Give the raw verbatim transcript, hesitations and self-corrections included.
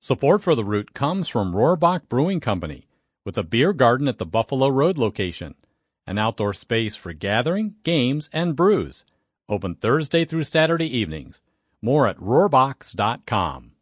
Support for The Root comes from Rohrbach Brewing Company, with a beer garden at the Buffalo Road location, an outdoor space for gathering, games, and brews. Open Thursday through Saturday evenings. More at rohrbachs dot com.